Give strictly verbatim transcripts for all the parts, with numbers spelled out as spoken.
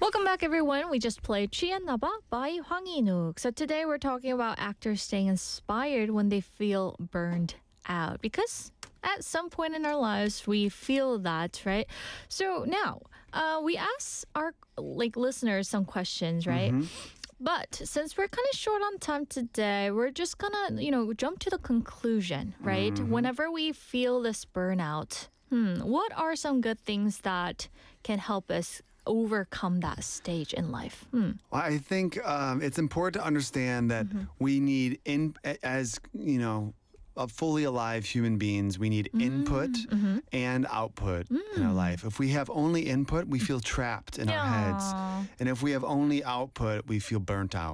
Welcome back, everyone. We just played 취했나 봐 by Hwang In-wook. So today we're talking about actors staying inspired when they feel burned out. Because at some point in our lives, we feel that, right? So now, uh, we ask our like listeners some questions, right? Mm-hmm. But since we're kind of short on time today, we're just gonna, you know, jump to the conclusion, right? Mm-hmm. Whenever we feel this burnout, hmm, what are some good things that can help us overcome that stage in life? Hmm. Well, I think um, it's important to understand that we need, in as you know, a fully alive human beings, we need input and output in our life. If we have only input, we feel trapped in our heads. And if we have only output, we feel burnt out.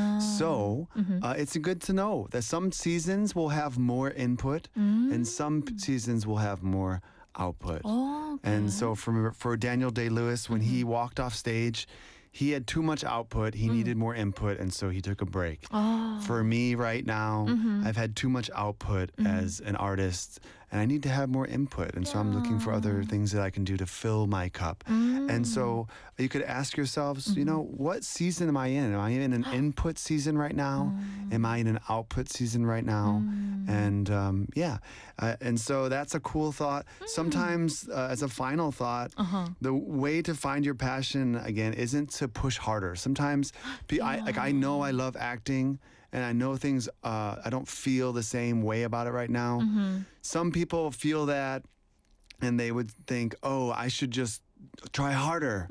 So uh, it's good to know that some seasons will have more input and some seasons will have more output. Oh, okay. And so for, for Daniel Day-Lewis, when he walked off stage, he had too much output. He needed more input, and so he took a break. Oh. For me right now, I've had too much output as an artist, and I need to have more input. And so I'm looking for other things that I can do to fill my cup. And so you could ask yourselves, you know, what season am I in? Am I in an input season right now? Am I in an output season right now? And um, yeah, uh, and so that's a cool thought. Sometimes, uh, as a final thought, Uh-huh. the way to find your passion again isn't to push harder. Sometimes, pe- I like I know I love acting, and I know things. Uh, I don't feel the same way about it right now. Some people feel that, and they would think, "Oh, I should just try harder,"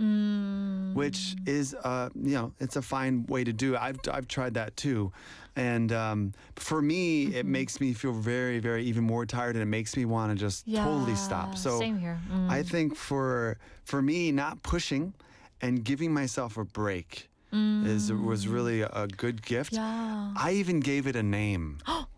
which is, uh, you know, it's a fine way to do it. I've I've tried that too, and um, for me, it makes me feel very, very even more tired, and it makes me want to just totally stop. So same here. Mm. I think for for me, not pushing and giving myself a break is was really a good gift. Yeah. I even gave it a name.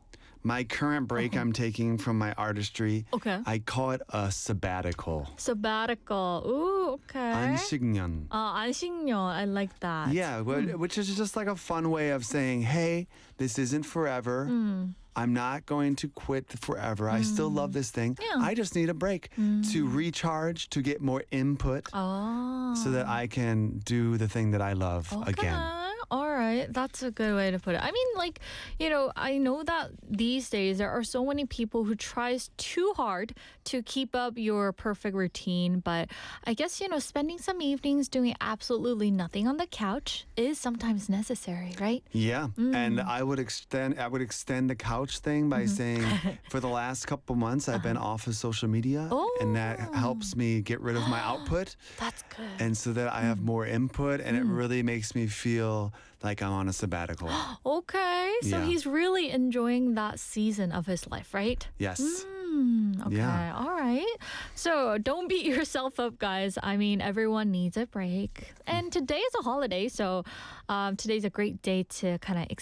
My current break I'm taking from my artistry, Okay. I call it a sabbatical. Sabbatical. Ooh, okay. 안식년. Uh, 안식년. I like that. Yeah, wh- which is just like a fun way of saying, hey, this isn't forever. I'm not going to quit forever. I still love this thing. Yeah. I just need a break to recharge, to get more input Oh. so that I can do the thing that I love again. Okay. All right. That's a good way to put it. I mean, like, you know, I know that these days there are so many people who tries too hard to keep up your perfect routine. But I guess, you know, spending some evenings doing absolutely nothing on the couch is sometimes necessary, right? Yeah, and I would extend I would extend the couch thing by saying for the last couple months I've been off of social media, and that helps me get rid of my output, That's good. and so that I have more input, and it really makes me feel like I'm on a sabbatical. Okay. So Yeah. he's really enjoying that season of his life, right? Yes. Hmm, okay. Yeah. All right. So don't beat yourself up, guys. I mean, everyone needs a break. And today is a holiday, so um, today's a great day to kind of